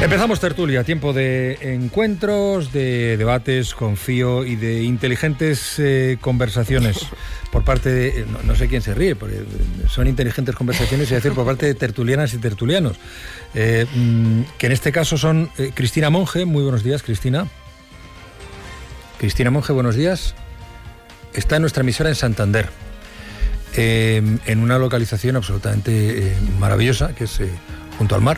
Empezamos tertulia, tiempo de encuentros, de debates, confío, y de inteligentes conversaciones por parte de... No sé quién se ríe, porque son inteligentes conversaciones, es decir, por parte de tertulianas y tertulianos, que en este caso son Cristina Monge. Muy buenos días, Cristina. Cristina Monge, buenos días. Está en nuestra emisora en Santander, en una localización absolutamente maravillosa, que es junto al mar.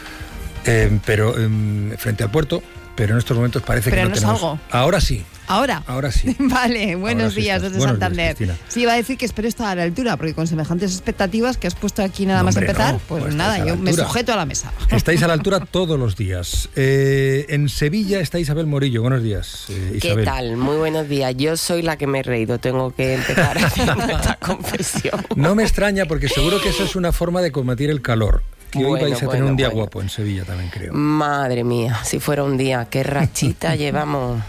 Pero frente al puerto, pero en estos momentos parece que no tenemos... Salgo. Ahora sí. Ahora sí. Vale, buenos días desde Santander. Días, sí, iba a decir que espero estar a la altura, porque con semejantes expectativas que has puesto aquí nada más empezar, pues nada, yo me sujeto a la mesa. Estáis a la altura todos los días. En Sevilla está Isabel Morillo. Buenos días, Isabel. ¿Qué tal? Muy buenos días. Yo soy la que me he reído, tengo que empezar haciendo esta confesión. No me extraña, porque seguro que eso es una forma de combatir el calor. Que hoy vais a tener un día guapo en Sevilla también, creo. Madre mía, si fuera un día, qué rachita llevamos.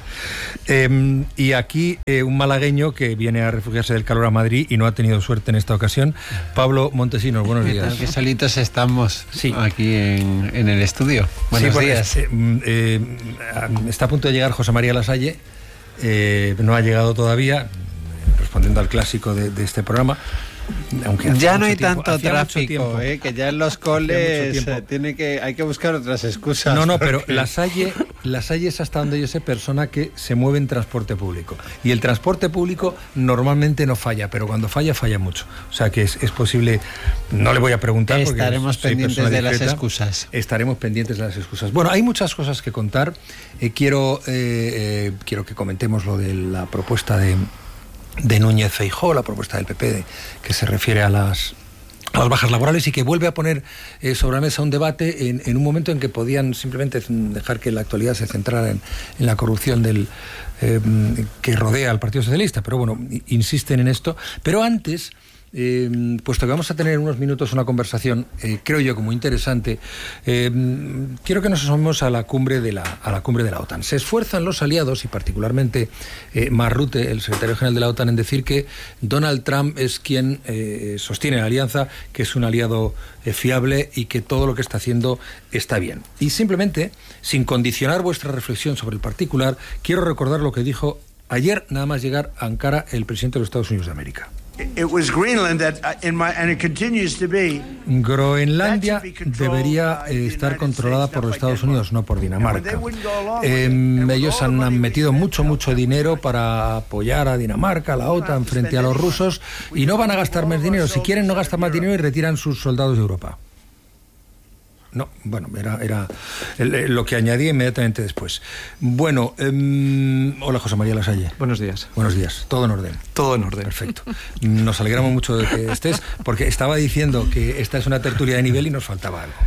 Y aquí un malagueño que viene a refugiarse del calor a Madrid y no ha tenido suerte en esta ocasión. Pablo Montesinos, buenos días. Qué solitos estamos aquí en el estudio. Buenos días. Está a punto de llegar José María Lasalle, no ha llegado todavía, respondiendo al clásico de este programa. Aunque ya no hay tanto tráfico, que ya en los coles hay que buscar otras excusas. No, pero Lasalle es, hasta donde yo sé, persona que se mueve en transporte público. Y el transporte público normalmente no falla, pero cuando falla mucho. O sea que es posible, no le voy a preguntar. Estaremos pendientes de las excusas. Estaremos pendientes de las excusas. Bueno, hay muchas cosas que contar. Quiero que comentemos lo de la propuesta de Núñez Feijóo, la propuesta del PP que se refiere a las bajas laborales, y que vuelve a poner sobre la mesa un debate en un momento en que podían simplemente dejar que la actualidad se centrara en la corrupción que rodea al Partido Socialista. Pero bueno, insisten en esto. Pero antes, puesto que vamos a tener en unos minutos una conversación, creo yo, como interesante, quiero que nos asomemos a la cumbre de la OTAN. Se esfuerzan los aliados, y particularmente Mark Rutte, el secretario general de la OTAN, en decir que Donald Trump es quien sostiene la alianza, que es un aliado fiable y que todo lo que está haciendo está bien. Y simplemente, sin condicionar vuestra reflexión sobre el particular, quiero recordar lo que dijo ayer, nada más llegar a Ankara, el presidente de los Estados Unidos de América. Groenlandia debería estar controlada por los Estados Unidos, no por Dinamarca. Ellos han metido mucho dinero para apoyar a Dinamarca, a la OTAN, frente a los rusos, y no van a gastar más dinero. Si quieren, no gastan más dinero y retiran sus soldados de Europa. No, bueno, era lo que añadí inmediatamente después. Bueno, hola José María Lasalle. Buenos días. Buenos días. ¿Todo en orden? Todo en orden. Perfecto. Nos alegramos mucho de que estés, porque estaba diciendo que esta es una tertulia de nivel y nos faltaba algo.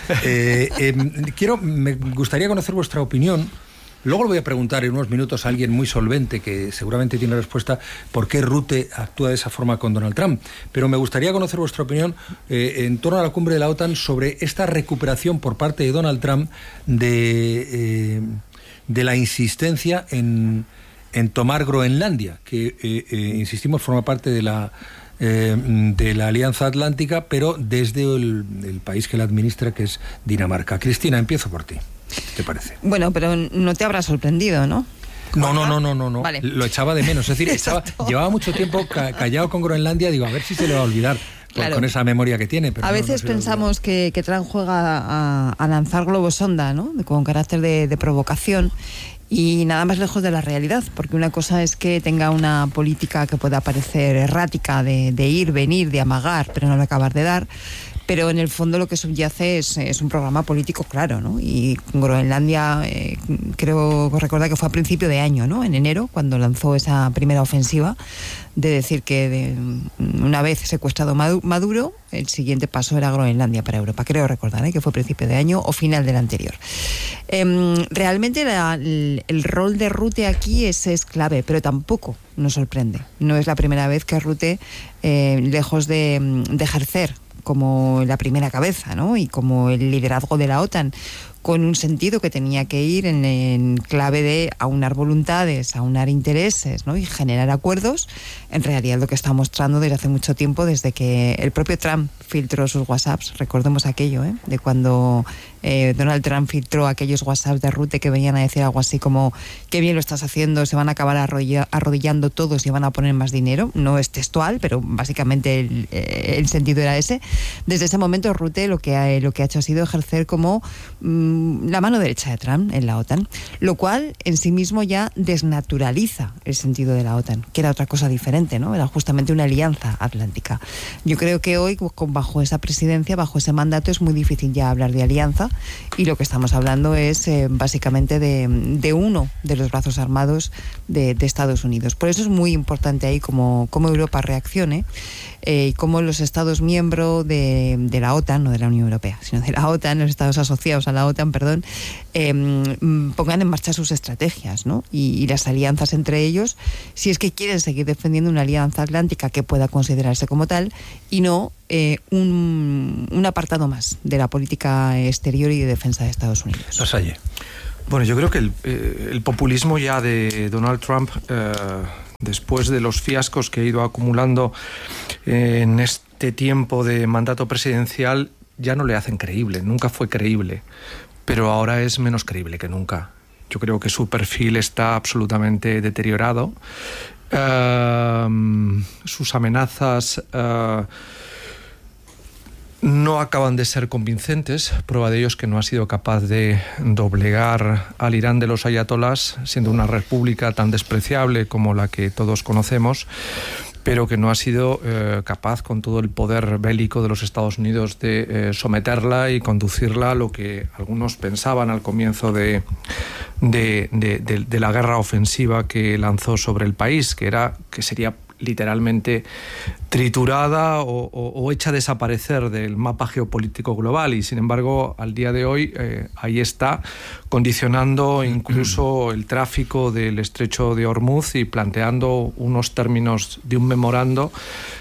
Me gustaría conocer vuestra opinión. Luego le voy a preguntar en unos minutos a alguien muy solvente que seguramente tiene respuesta por qué Rutte actúa de esa forma con Donald Trump. Pero me gustaría conocer vuestra opinión en torno a la cumbre de la OTAN sobre esta recuperación por parte de Donald Trump de la insistencia en tomar Groenlandia, que, insistimos, forma parte de la Alianza Atlántica, pero desde el país que la administra, que es Dinamarca. Cristina, empiezo por ti. ¿Qué te parece? Bueno, pero no te habrá sorprendido, ¿no? No. Vale. Lo echaba de menos. Es decir, llevaba mucho tiempo callado con Groenlandia. Digo, a ver si se le va a olvidar. Claro. Con esa memoria que tiene. Pero a veces pensamos que Trump juega a lanzar globos sonda, ¿no? Con carácter de provocación. Y nada más lejos de la realidad, porque una cosa es que tenga una política que pueda parecer errática, de ir, venir, de amagar, pero no de acabar de dar. Pero en el fondo lo que subyace es un programa político claro, ¿no? Y Groenlandia, creo recordar que fue a principio de año, ¿no? En enero, cuando lanzó esa primera ofensiva, de decir que una vez secuestrado Maduro, el siguiente paso era Groenlandia para Europa. Creo recordar que fue a principio de año o final del anterior. Realmente el rol de Rutte aquí es clave, pero tampoco nos sorprende. No es la primera vez que Rutte, lejos de ejercer como la primera cabeza, ¿no? Y como el liderazgo de la OTAN, con un sentido que tenía que ir en clave de aunar voluntades, aunar intereses, ¿no? Y generar acuerdos. En realidad lo que está mostrando desde hace mucho tiempo, desde que el propio Trump filtró sus WhatsApps, recordemos aquello, de cuando Donald Trump filtró aquellos WhatsApps de Rutte que venían a decir algo así como qué bien lo estás haciendo, se van a acabar arrodillando todos y van a poner más dinero. No es textual, pero básicamente el sentido era ese. Desde ese momento Rutte lo que ha hecho ha sido ejercer como la mano derecha de Trump en la OTAN, lo cual en sí mismo ya desnaturaliza el sentido de la OTAN, que era otra cosa diferente, ¿no? Era justamente una alianza atlántica. Yo creo que hoy, bajo esa presidencia, bajo ese mandato, es muy difícil ya hablar de alianza, y lo que estamos hablando es básicamente de uno de los brazos armados de Estados Unidos. Por eso es muy importante ahí cómo Europa reaccione, y cómo los Estados miembros de la OTAN, no de la Unión Europea, sino de la OTAN, los Estados asociados a la OTAN, pongan en marcha sus estrategias, ¿no? Y las alianzas entre ellos, si es que quieren seguir defendiendo una alianza atlántica que pueda considerarse como tal, y no un apartado más de la política exterior y de defensa de Estados Unidos. Lasalle. Bueno, yo creo que el populismo ya de Donald Trump, después de los fiascos que ha ido acumulando en este tiempo de mandato presidencial, ya no le hacen creíble. Nunca fue creíble, pero ahora es menos creíble que nunca. Yo creo que su perfil está absolutamente deteriorado. Sus amenazas no acaban de ser convincentes. Prueba de ello es que no ha sido capaz de doblegar al Irán de los ayatolás, siendo una república tan despreciable como la que todos conocemos, pero que no ha sido capaz, con todo el poder bélico de los Estados Unidos, de someterla y conducirla a lo que algunos pensaban al comienzo de la guerra ofensiva que lanzó sobre el país, que sería literalmente triturada o hecha desaparecer del mapa geopolítico global, y sin embargo al día de hoy ahí está, condicionando incluso el tráfico del estrecho de Hormuz y planteando unos términos de un memorando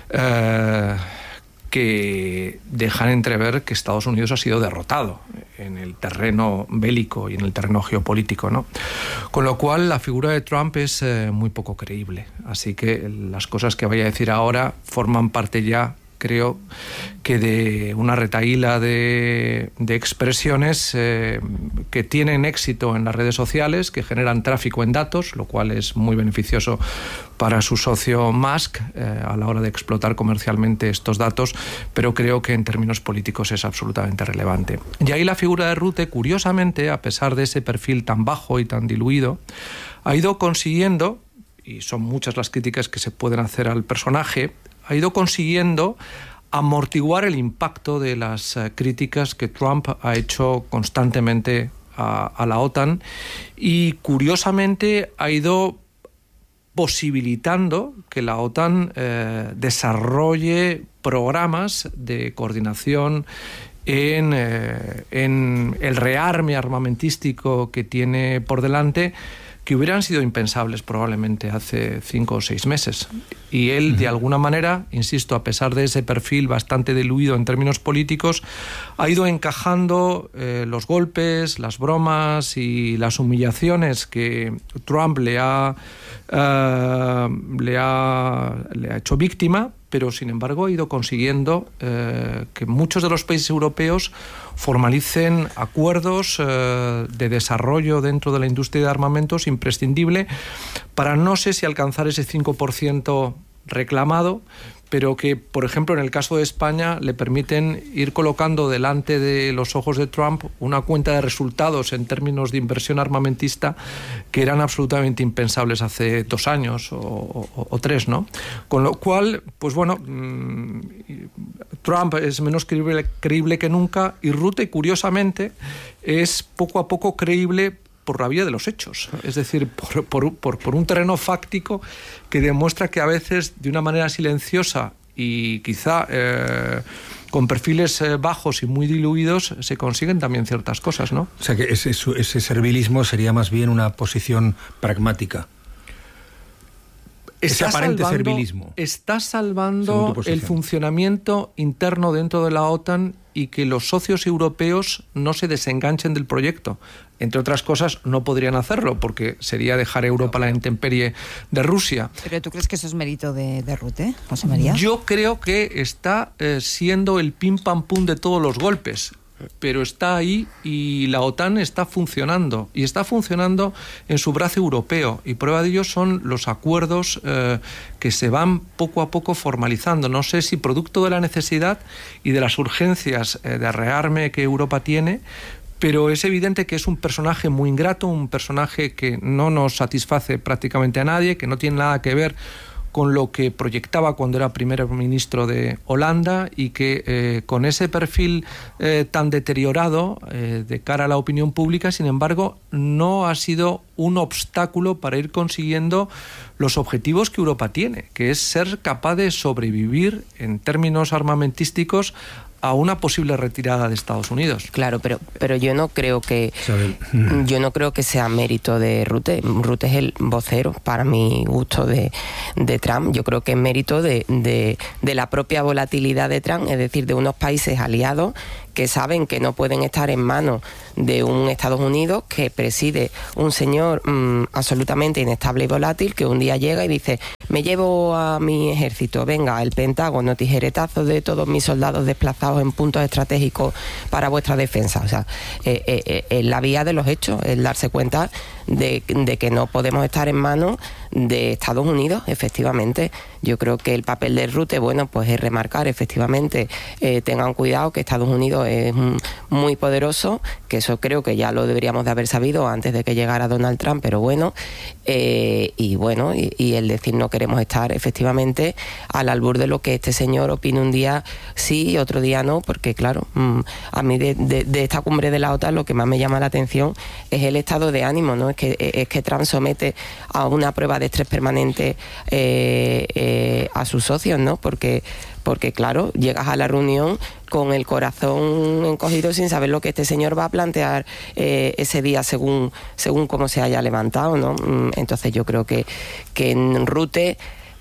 que dejan entrever que Estados Unidos ha sido derrotado en el terreno bélico y en el terreno geopolítico, ¿no? Con lo cual la figura de Trump es muy poco creíble. Así que las cosas que vaya a decir ahora forman parte ya, creo, que de una retahíla de expresiones que tienen éxito en las redes sociales, que generan tráfico en datos, lo cual es muy beneficioso para su socio Musk a la hora de explotar comercialmente estos datos, pero creo que en términos políticos es absolutamente relevante. Y ahí la figura de Rutte, curiosamente, a pesar de ese perfil tan bajo y tan diluido, ha ido consiguiendo, y son muchas las críticas que se pueden hacer al personaje, ha ido consiguiendo amortiguar el impacto de las críticas que Trump ha hecho constantemente a la OTAN, y curiosamente ha ido posibilitando que la OTAN desarrolle programas de coordinación en el rearme armamentístico que tiene por delante, que hubieran sido impensables probablemente hace 5 o 6 meses. Y él, de alguna manera, insisto, a pesar de ese perfil bastante diluido en términos políticos, ha ido encajando los golpes, las bromas y las humillaciones que Trump le ha hecho víctima, pero sin embargo ha ido consiguiendo que muchos de los países europeos formalicen acuerdos de desarrollo dentro de la industria de armamentos imprescindible para, no sé si alcanzar ese 5% reclamado, pero que, por ejemplo, en el caso de España, le permiten ir colocando delante de los ojos de Trump una cuenta de resultados en términos de inversión armamentista que eran absolutamente impensables hace 2 años o 3, ¿no? Con lo cual, pues bueno, Trump es menos creíble que nunca, y Rutte, curiosamente, es poco a poco creíble por la vía de los hechos, es decir, por un terreno fáctico que demuestra que a veces, de una manera silenciosa y quizá con perfiles bajos y muy diluidos, se consiguen también ciertas cosas, ¿no? O sea que ese servilismo sería más bien una posición pragmática. Ese aparente servilismo está salvando el funcionamiento interno dentro de la OTAN y que los socios europeos no se desenganchen del proyecto. Entre otras cosas, no podrían hacerlo porque sería dejar Europa a la intemperie de Rusia. ¿Pero tú crees que eso es mérito de Rutte, José María? Yo creo que está siendo el pim pam pum de todos los golpes, pero está ahí y la OTAN está funcionando, y está funcionando en su brazo europeo, y prueba de ello son los acuerdos que se van poco a poco formalizando. No sé si producto de la necesidad y de las urgencias de rearme que Europa tiene, pero es evidente que es un personaje muy ingrato, un personaje que no nos satisface prácticamente a nadie, que no tiene nada que ver con lo que proyectaba cuando era primer ministro de Holanda, y que con ese perfil tan deteriorado de cara a la opinión pública, sin embargo, no ha sido un obstáculo para ir consiguiendo los objetivos que Europa tiene, que es ser capaz de sobrevivir en términos armamentísticos a una posible retirada de Estados Unidos. Claro, pero yo no creo que sea mérito de Rutte. Rutte es el vocero, para mi gusto, de Trump. Yo creo que es mérito de la propia volatilidad de Trump, es decir, de unos países aliados que saben que no pueden estar en manos de un Estados Unidos que preside un señor absolutamente inestable y volátil, que un día llega y dice: me llevo a mi ejército, venga, el Pentágono, tijeretazos de todos mis soldados desplazados en puntos estratégicos para vuestra defensa. O sea, la vía de los hechos es darse cuenta de que no podemos estar en manos de Estados Unidos, efectivamente. Yo creo que el papel de Rutte, bueno, pues es remarcar, efectivamente, tengan cuidado, que Estados Unidos es muy poderoso, que eso creo que ya lo deberíamos de haber sabido antes de que llegara Donald Trump, pero bueno, y el decir no queremos estar efectivamente al albur de lo que este señor opine un día sí y otro día no, porque claro, a mí de esta cumbre de la OTAN lo que más me llama la atención es el estado de ánimo, ¿no? Es que Trump somete a una prueba de estrés permanente a sus socios, ¿no? Porque claro, llegas a la reunión con el corazón encogido sin saber lo que este señor va a plantear ese día según cómo se haya levantado, ¿no? Entonces yo creo que en Rutte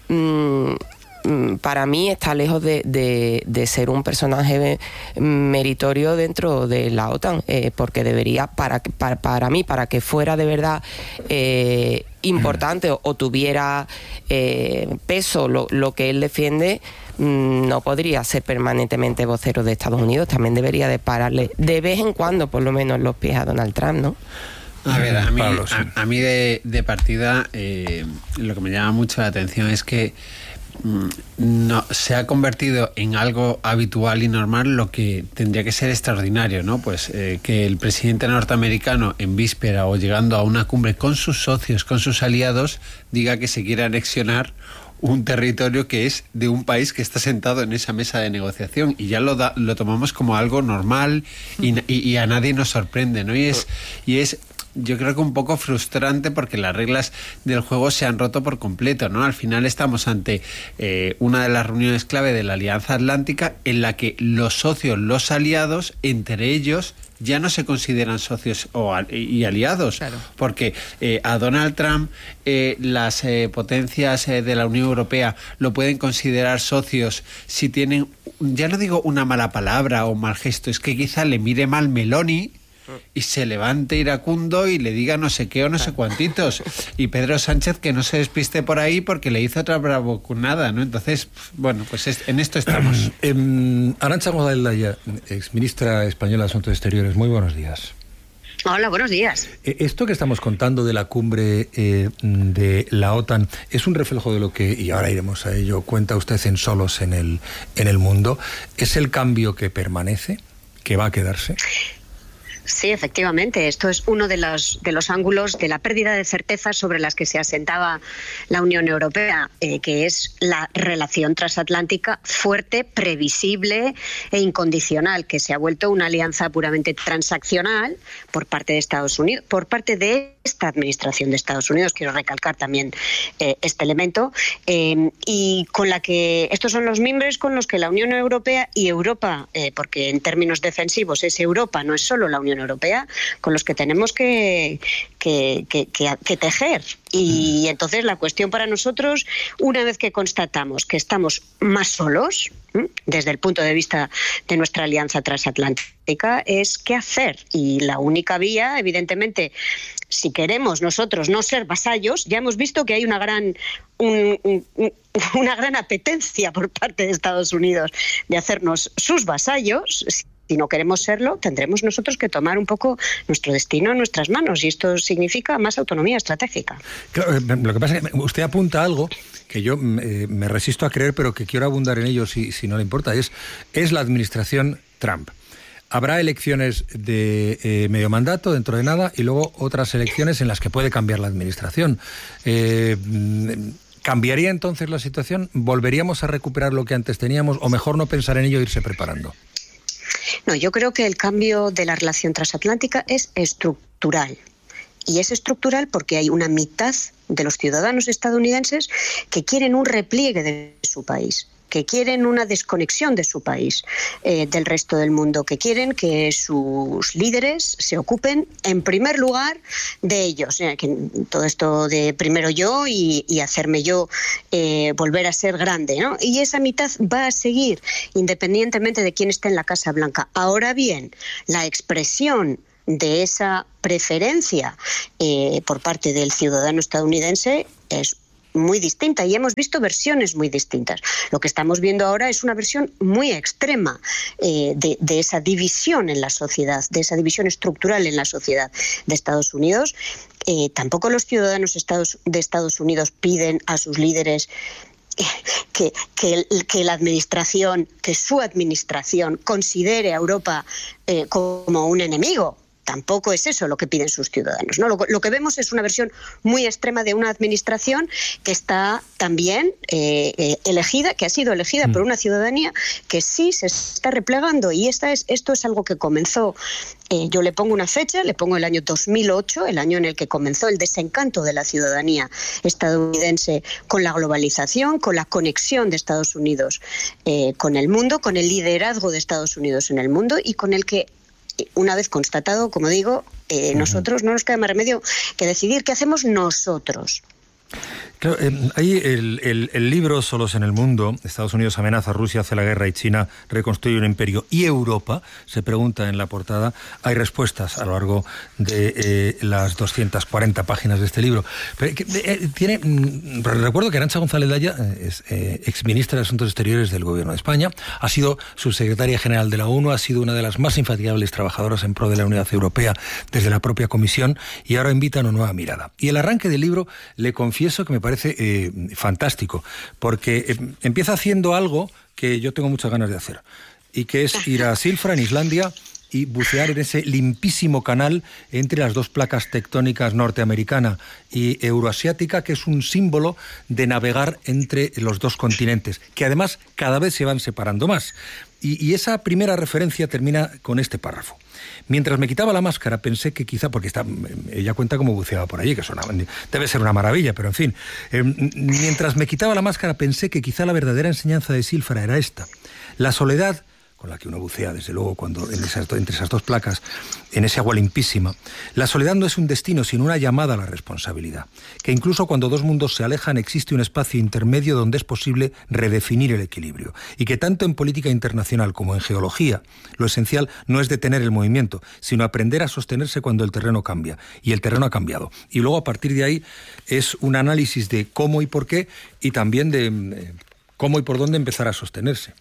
para mí está lejos de ser un personaje meritorio dentro de la OTAN, porque debería, para mí, para que fuera de verdad importante o tuviera peso lo que él defiende, no podría ser permanentemente vocero de Estados Unidos. También debería de pararle de vez en cuando, por lo menos, los pies a Donald Trump, ¿no? A ver, a mí de partida lo que me llama mucho la atención es que no se ha convertido en algo habitual y normal lo que tendría que ser extraordinario, ¿no? Pues que el presidente norteamericano, en víspera o llegando a una cumbre con sus socios, con sus aliados, diga que se quiere anexionar un territorio que es de un país que está sentado en esa mesa de negociación, y ya lo tomamos como algo normal y a nadie nos sorprende, ¿no? Y es yo creo que un poco frustrante, porque las reglas del juego se han roto por completo, ¿no? Al final estamos ante una de las reuniones clave de la Alianza Atlántica, en la que los socios, los aliados, entre ellos ya no se consideran socios y aliados, claro. Porque a Donald Trump las potencias de la Unión Europea lo pueden considerar socios si tienen, ya no digo una mala palabra o mal gesto, es que quizá le mire mal Meloni y se levante iracundo y le diga no sé qué o no sé cuantitos, y Pedro Sánchez que no se despiste por ahí porque le hizo otra bravuconada, ¿no? Entonces, bueno, pues en esto estamos. Arantxa Godaaldaya, exministra española de Asuntos Exteriores, muy buenos días. Hola, buenos días. Esto que estamos contando de la cumbre de la OTAN es un reflejo de lo que, y ahora iremos a ello, cuenta usted en Solos en el Mundo. ¿Es el cambio que permanece, que va a quedarse? Sí, efectivamente. Esto es uno de los ángulos de la pérdida de certezas sobre las que se asentaba la Unión Europea, que es la relación transatlántica fuerte, previsible e incondicional, que se ha vuelto una alianza puramente transaccional por parte de Estados Unidos, por parte de esta administración de Estados Unidos, quiero recalcar también este elemento, y con la que estos son los miembros con los que la Unión Europea y Europa, porque en términos defensivos es Europa, no es solo la Unión Europea, con los que tenemos que tejer. Y entonces la cuestión para nosotros, una vez que constatamos que estamos más solos, desde el punto de vista de nuestra alianza transatlántica, es qué hacer. Y la única vía, evidentemente, si queremos nosotros no ser vasallos, ya hemos visto que hay una gran apetencia por parte de Estados Unidos de hacernos sus vasallos. Si no queremos serlo, tendremos nosotros que tomar un poco nuestro destino en nuestras manos, y esto significa más autonomía estratégica. Claro, lo que pasa es que usted apunta algo que yo me resisto a creer, pero que quiero abundar en ello si no le importa, es la administración Trump. Habrá elecciones de medio mandato dentro de nada y luego otras elecciones en las que puede cambiar la administración. ¿Cambiaría entonces la situación? ¿Volveríamos a recuperar lo que antes teníamos? ¿O mejor no pensar en ello e irse preparando? No, yo creo que el cambio de la relación transatlántica es estructural. Y es estructural porque hay una mitad de los ciudadanos estadounidenses que quieren un repliegue de su país, que quieren una desconexión de su país del resto del mundo, que quieren que sus líderes se ocupen en primer lugar de ellos. Que todo esto de primero yo y hacerme yo volver a ser grande, ¿no? Y esa mitad va a seguir independientemente de quién esté en la Casa Blanca. Ahora bien, la expresión de esa preferencia por parte del ciudadano estadounidense es muy distinta, y hemos visto versiones muy distintas. Lo que estamos viendo ahora es una versión muy extrema de esa división en la sociedad, de esa división estructural en la sociedad de Estados Unidos. Tampoco los ciudadanos de Estados Unidos piden a sus líderes que su administración considere a Europa como un enemigo. Tampoco es eso lo que piden sus ciudadanos, ¿no? Lo que vemos es una versión muy extrema de una administración que está también elegida, que ha sido elegida por una ciudadanía que sí se está replegando, y esto es algo que comenzó. Yo le pongo una fecha, le pongo el año 2008, el año en el que comenzó el desencanto de la ciudadanía estadounidense con la globalización, con la conexión de Estados Unidos con el mundo, con el liderazgo de Estados Unidos en el mundo, y con el que, una vez constatado, como digo, nosotros no nos queda más remedio que decidir qué hacemos nosotros. Claro, hay el libro Solos en el mundo, Estados Unidos amenaza a Rusia, hace la guerra y China reconstruye un imperio, y Europa, se pregunta en la portada. Hay respuestas a lo largo de las 240 páginas de este libro. Pero, recuerdo que Arantxa González Laya es exministra de Asuntos Exteriores del Gobierno de España, ha sido subsecretaria general de la ONU, ha sido una de las más infatigables trabajadoras en pro de la unidad europea desde la propia Comisión, y ahora invita a una nueva mirada. Y el arranque del libro, le confieso que me parece fantástico, porque empieza haciendo algo que yo tengo muchas ganas de hacer, y que es ir a Silfra, en Islandia, y bucear en ese limpísimo canal entre las dos placas tectónicas norteamericana y euroasiática, que es un símbolo de navegar entre los dos continentes, que además cada vez se van separando más. Y esa primera referencia termina con este párrafo. Mientras me quitaba la máscara pensé que quizá, porque ella cuenta cómo buceaba por allí, que debe ser una maravilla, pero en fin, mientras me quitaba la máscara pensé que quizá la verdadera enseñanza de Silfra era esta: la soledad, con la que uno bucea, desde luego, cuando entre esas dos placas, en ese agua limpísima. La soledad no es un destino, sino una llamada a la responsabilidad. Que incluso cuando dos mundos se alejan, existe un espacio intermedio donde es posible redefinir el equilibrio. Y que tanto en política internacional como en geología, lo esencial no es detener el movimiento, sino aprender a sostenerse cuando el terreno cambia. Y el terreno ha cambiado. Y luego, a partir de ahí, es un análisis de cómo y por qué, y también de cómo y por dónde empezar a sostenerse.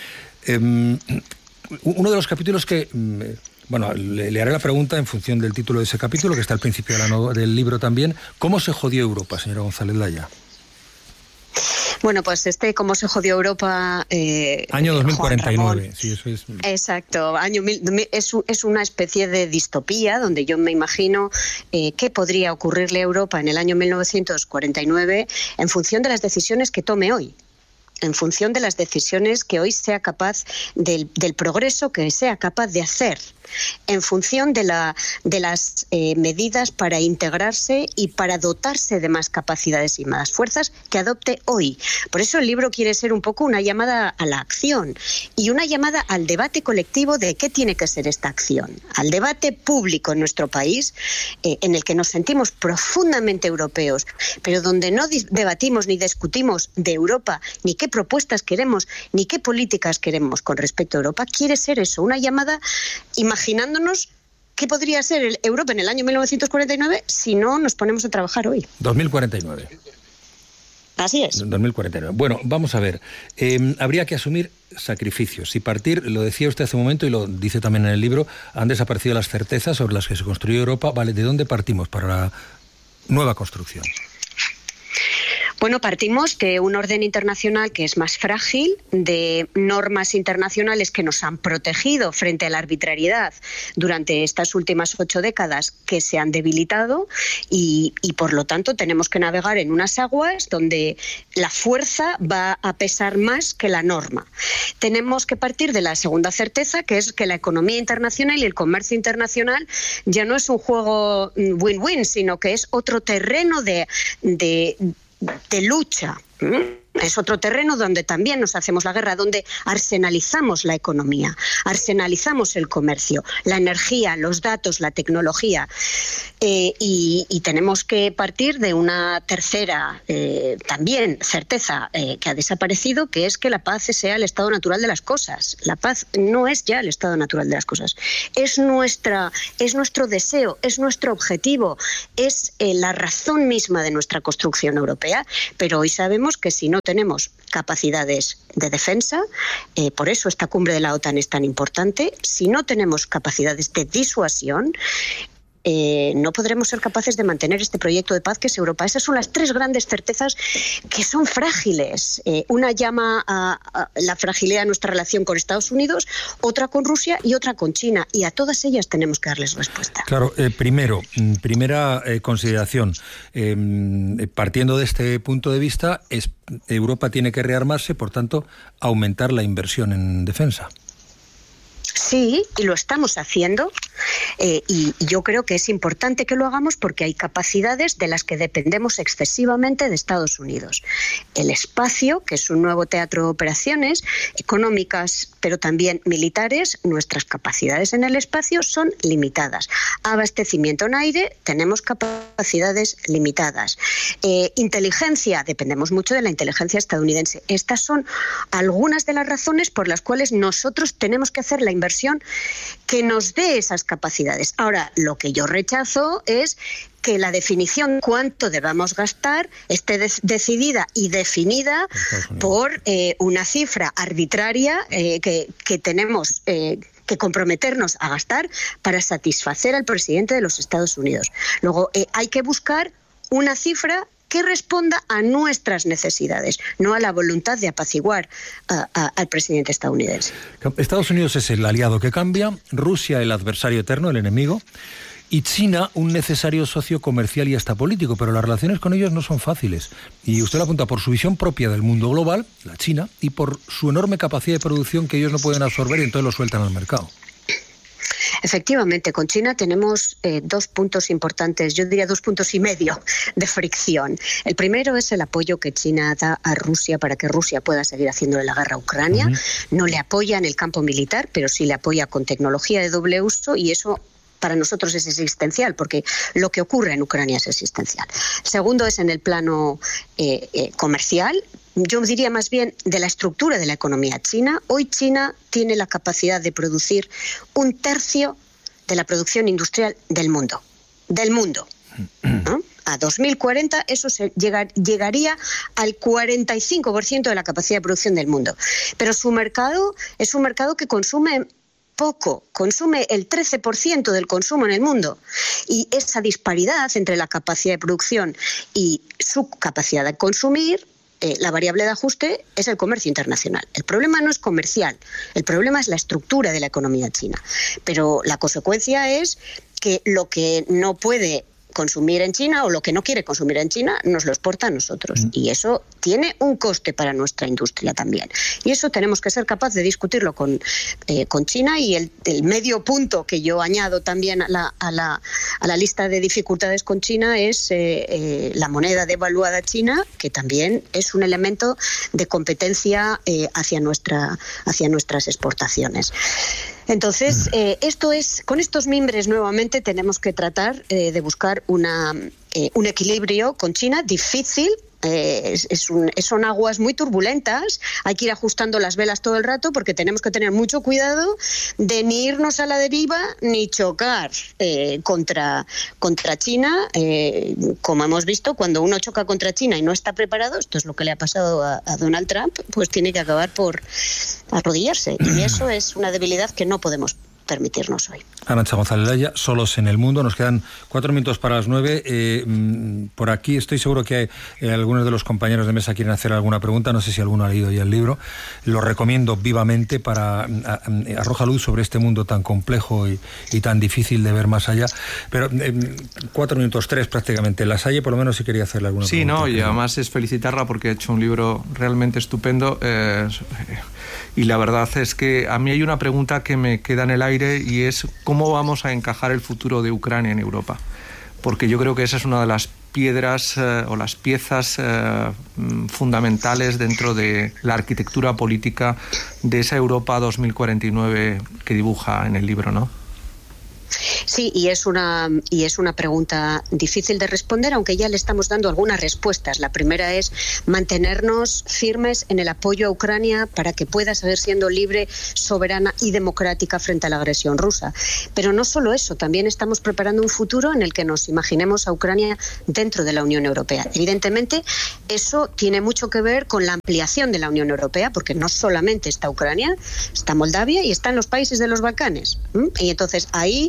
Uno de los capítulos que... le haré la pregunta en función del título de ese capítulo, que está al principio del libro también. ¿Cómo se jodió Europa, señora González Laya? Bueno, pues cómo se jodió Europa... año 2049, sí, eso es... Exacto, es una especie de distopía donde yo me imagino qué podría ocurrirle a Europa en el año 1949 en función de las decisiones que tome hoy. en función de las decisiones que hoy sea capaz del progreso que sea capaz de hacer, en función de las medidas para integrarse y para dotarse de más capacidades y más fuerzas que adopte hoy. Por eso el libro quiere ser un poco una llamada a la acción y una llamada al debate colectivo de qué tiene que ser esta acción, al debate público en nuestro país, en el que nos sentimos profundamente europeos, pero donde no debatimos ni discutimos de Europa, ni qué propuestas queremos, ni qué políticas queremos con respecto a Europa. Quiere ser eso, una llamada imaginándonos qué podría ser Europa en el año 1949 si no nos ponemos a trabajar hoy. 2049. Así es. 2049. Bueno, vamos a ver. Habría que asumir sacrificios y partir, lo decía usted hace un momento y lo dice también en el libro, han desaparecido las certezas sobre las que se construyó Europa. Vale, ¿de dónde partimos para la nueva construcción? Bueno, partimos de un orden internacional que es más frágil, de normas internacionales que nos han protegido frente a la arbitrariedad durante estas últimas 8 décadas que se han debilitado y por lo tanto tenemos que navegar en unas aguas donde la fuerza va a pesar más que la norma. Tenemos que partir de la segunda certeza, que es que la economía internacional y el comercio internacional ya no es un juego win-win, sino que es otro terreno de lucha. Es otro terreno donde también nos hacemos la guerra, donde arsenalizamos la economía, arsenalizamos el comercio, la energía, los datos, la tecnología. Y tenemos que partir de una tercera también certeza que ha desaparecido, que es que la paz sea el estado natural de las cosas. La paz no es ya el estado natural de las cosas. Es nuestro deseo, es nuestro objetivo, es la razón misma de nuestra construcción europea. Pero hoy sabemos que si no tenemos capacidades de defensa, por eso esta cumbre de la OTAN es tan importante. Si no tenemos capacidades de disuasión, no podremos ser capaces de mantener este proyecto de paz que es Europa. Esas son las 3 grandes certezas que son frágiles. Una llama a la fragilidad de nuestra relación con Estados Unidos, otra con Rusia y otra con China. Y a todas ellas tenemos que darles respuesta. Claro, primera consideración. Partiendo de este punto de vista, Europa tiene que rearmarse, por tanto, aumentar la inversión en defensa. Sí, y lo estamos haciendo, y yo creo que es importante que lo hagamos porque hay capacidades de las que dependemos excesivamente de Estados Unidos. El espacio, que es un nuevo teatro de operaciones económicas, pero también militares, nuestras capacidades en el espacio son limitadas. Abastecimiento en aire, tenemos capacidades limitadas. Inteligencia, dependemos mucho de la inteligencia estadounidense. Estas son algunas de las razones por las cuales nosotros tenemos que hacer la inversión que nos dé esas capacidades. Ahora, lo que yo rechazo es que la definición de cuánto debamos gastar esté decidida y definida por una cifra arbitraria que tenemos que comprometernos a gastar para satisfacer al presidente de los Estados Unidos. Luego, hay que buscar una cifra que responda a nuestras necesidades, no a la voluntad de apaciguar al presidente estadounidense. Estados Unidos es el aliado que cambia, Rusia el adversario eterno, el enemigo, y China un necesario socio comercial y hasta político, pero las relaciones con ellos no son fáciles. Y usted lo apunta por su visión propia del mundo global, la China, y por su enorme capacidad de producción que ellos no pueden absorber y entonces lo sueltan al mercado. Efectivamente, con China tenemos 2 puntos importantes, yo diría 2,5 puntos de fricción. El primero es el apoyo que China da a Rusia para que Rusia pueda seguir haciéndole la guerra a Ucrania. No le apoya en el campo militar, pero sí le apoya con tecnología de doble uso y eso para nosotros es existencial, porque lo que ocurre en Ucrania es existencial. Segundo es en el plano comercial. Yo diría más bien de la estructura de la economía china. Hoy China tiene la capacidad de producir 1/3 de la producción industrial del mundo. ¿No? A 2040 eso llegaría al 45% de la capacidad de producción del mundo. Pero su mercado es un mercado que consume poco, consume el 13% del consumo en el mundo. Y esa disparidad entre la capacidad de producción y su capacidad de consumir, la variable de ajuste es el comercio internacional. El problema no es comercial, el problema es la estructura de la economía china. Pero la consecuencia es que lo que no puede consumir en China o lo que no quiere consumir en China nos lo exporta a nosotros. Y eso tiene un coste para nuestra industria también. Y eso tenemos que ser capaces de discutirlo con China. Y el medio punto que yo añado también a la lista de dificultades con China es la moneda devaluada china, que también es un elemento de competencia hacia nuestras exportaciones. Entonces, con estos mimbres nuevamente tenemos que tratar de buscar un equilibrio con China difícil. Son aguas muy turbulentas, hay que ir ajustando las velas todo el rato porque tenemos que tener mucho cuidado de ni irnos a la deriva ni chocar contra China, como hemos visto, cuando uno choca contra China y no está preparado, esto es lo que le ha pasado a Donald Trump, pues tiene que acabar por arrodillarse, y eso es una debilidad que no podemos permitirnos hoy. Arantxa González Laya, Solos en el Mundo. Nos quedan 4 minutos para las 9. Por aquí estoy seguro que algunos de los compañeros de mesa quieren hacer alguna pregunta. No sé si alguno ha leído ya el libro. Lo recomiendo vivamente para arroja luz sobre este mundo tan complejo y tan difícil de ver más allá. Pero 4 minutos, 3 prácticamente. La Salle por lo menos sí quería hacerle alguna pregunta. Sí, no, y además es felicitarla porque ha hecho un libro realmente estupendo. Y la verdad es que a mí hay una pregunta que me queda en el aire, y es ¿cómo vamos a encajar el futuro de Ucrania en Europa? Porque yo creo que esa es una de las piedras o las piezas fundamentales dentro de la arquitectura política de esa Europa 2049 que dibuja en el libro, ¿no? Sí, y es una pregunta difícil de responder, aunque ya le estamos dando algunas respuestas. La primera es mantenernos firmes en el apoyo a Ucrania para que pueda seguir siendo libre, soberana y democrática frente a la agresión rusa. Pero no solo eso, también estamos preparando un futuro en el que nos imaginemos a Ucrania dentro de la Unión Europea. Evidentemente, eso tiene mucho que ver con la ampliación de la Unión Europea, porque no solamente está Ucrania, está Moldavia y están los países de los Balcanes. Y entonces ahí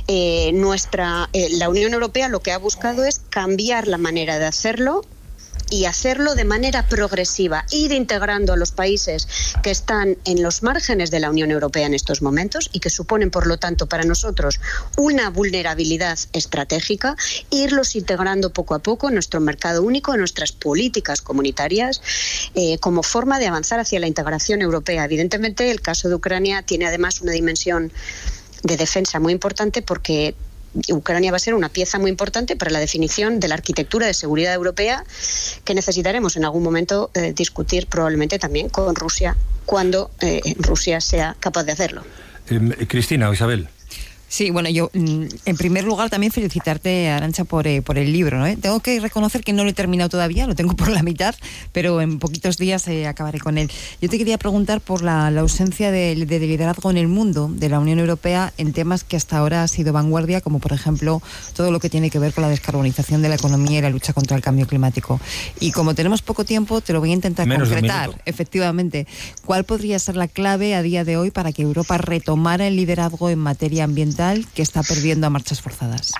la Unión Europea lo que ha buscado es cambiar la manera de hacerlo y hacerlo de manera progresiva, ir integrando a los países que están en los márgenes de la Unión Europea en estos momentos y que suponen, por lo tanto, para nosotros una vulnerabilidad estratégica, irlos integrando poco a poco en nuestro mercado único, en nuestras políticas comunitarias, como forma de avanzar hacia la integración europea. Evidentemente, el caso de Ucrania tiene además una dimensión de defensa muy importante, porque Ucrania va a ser una pieza muy importante para la definición de la arquitectura de seguridad europea que necesitaremos en algún momento discutir probablemente también con Rusia, cuando Rusia sea capaz de hacerlo. Cristina o Isabel. Sí, bueno, yo en primer lugar también felicitarte, Arantxa, por el libro, ¿no? Tengo que reconocer que no lo he terminado todavía, lo tengo por la mitad, pero en poquitos días acabaré con él. Yo te quería preguntar por la ausencia de liderazgo en el mundo de la Unión Europea en temas que hasta ahora ha sido vanguardia, como por ejemplo todo lo que tiene que ver con la descarbonización de la economía y la lucha contra el cambio climático. Y como tenemos poco tiempo, te lo voy a intentar concretar. Efectivamente, ¿cuál podría ser la clave a día de hoy para que Europa retomara el liderazgo en materia ambiental que está perdiendo a marchas forzadas?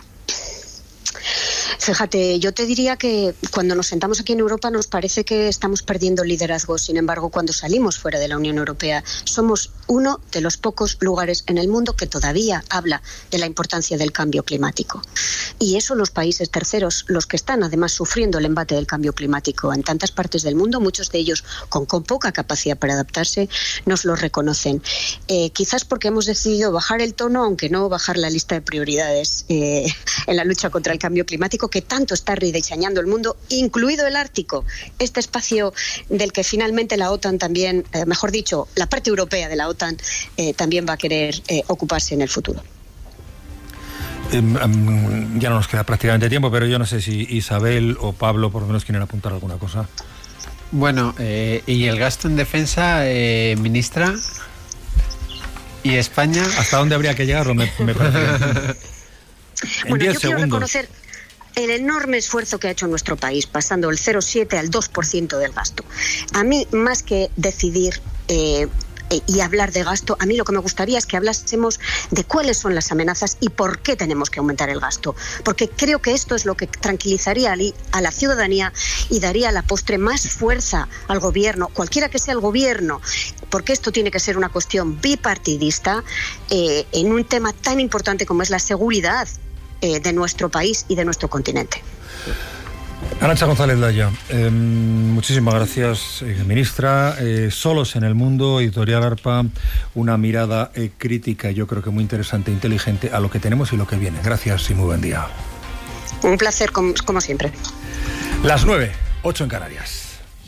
Fíjate, yo te diría que cuando nos sentamos aquí en Europa nos parece que estamos perdiendo liderazgo. Sin embargo, cuando salimos fuera de la Unión Europea, somos uno de los pocos lugares en el mundo que todavía habla de la importancia del cambio climático. Y eso los países terceros, los que están además sufriendo el embate del cambio climático en tantas partes del mundo, muchos de ellos con poca capacidad para adaptarse, nos lo reconocen. Quizás porque hemos decidido bajar el tono, aunque no bajar la lista de prioridades en la lucha contra el cambio climático, que tanto está rediseñando el mundo, incluido el Ártico, este espacio del que finalmente la OTAN también, mejor dicho, la parte europea de la OTAN también va a querer ocuparse en el futuro. Ya no nos queda prácticamente tiempo, pero yo no sé si Isabel o Pablo por lo menos quieren apuntar alguna cosa. Bueno, ¿y el gasto en defensa, ministra? ¿Y España? ¿Hasta dónde habría que llegar? Me parece. Bueno, yo quiero reconocer el enorme esfuerzo que ha hecho nuestro país, pasando del 0,7 al 2% del gasto. A mí, más que decidir y hablar de gasto, a mí lo que me gustaría es que hablásemos de cuáles son las amenazas y por qué tenemos que aumentar el gasto. Porque creo que esto es lo que tranquilizaría a la ciudadanía y daría a la postre más fuerza al gobierno, cualquiera que sea el gobierno, porque esto tiene que ser una cuestión bipartidista en un tema tan importante como es la seguridad de nuestro país y de nuestro continente. Arantxa González Laya, muchísimas gracias, ministra. Solos en el mundo, Editorial ARPA, una mirada crítica, yo creo que muy interesante e inteligente a lo que tenemos y lo que viene. Gracias y muy buen día. Un placer, como siempre. Las 9:08 en Canarias.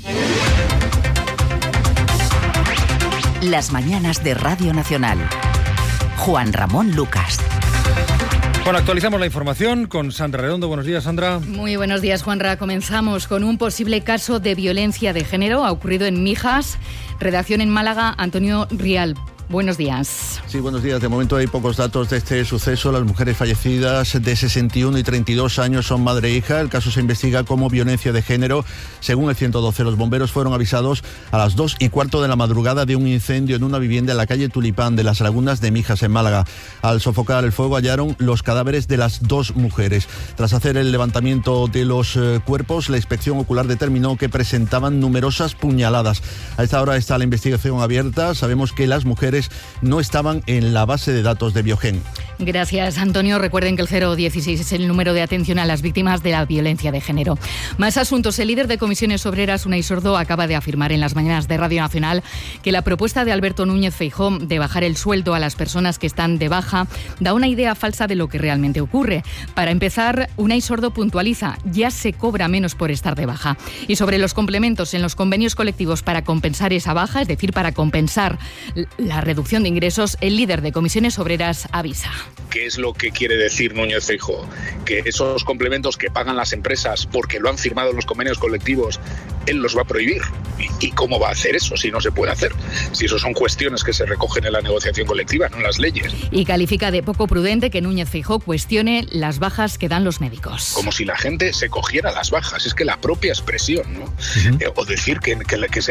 Las mañanas de Radio Nacional. Juan Ramón Lucas. Bueno, actualizamos la información con Sandra Redondo. Buenos días, Sandra. Muy buenos días, Juanra. Comenzamos con un posible caso de violencia de género. Ha ocurrido en Mijas. Redacción en Málaga, Antonio Rial. Buenos días. Sí, buenos días. De momento hay pocos datos de este suceso. Las mujeres fallecidas de 61 y 32 años son madre e hija. El caso se investiga como violencia de género. Según el 112, los bomberos fueron avisados a las 2:15 de la madrugada de un incendio en una vivienda en la calle Tulipán de las Lagunas de Mijas, en Málaga. Al sofocar el fuego hallaron los cadáveres de las dos mujeres. Tras hacer el levantamiento de los cuerpos, la inspección ocular determinó que presentaban numerosas puñaladas. A esta hora está la investigación abierta. Sabemos que las mujeres no estaban en la base de datos de Biogen. Gracias, Antonio. Recuerden que el 016 es el número de atención a las víctimas de la violencia de género. Más asuntos. El líder de Comisiones Obreras, Unai Sordo, acaba de afirmar en las mañanas de Radio Nacional que la propuesta de Alberto Núñez Feijóo de bajar el sueldo a las personas que están de baja da una idea falsa de lo que realmente ocurre. Para empezar, Unai Sordo puntualiza: ya se cobra menos por estar de baja. Y sobre los complementos en los convenios colectivos para compensar esa baja, es decir, para compensar la reducción de ingresos, el líder de Comisiones Obreras avisa. ¿Qué es lo que quiere decir Núñez Feijóo? Que esos complementos que pagan las empresas porque lo han firmado los convenios colectivos, él los va a prohibir. ¿Y cómo va a hacer eso si no se puede hacer? Si eso son cuestiones que se recogen en la negociación colectiva, no en las leyes. Y califica de poco prudente que Núñez Feijóo cuestione las bajas que dan los médicos. Como si la gente se cogiera las bajas. Es que la propia expresión, ¿no? O decir que se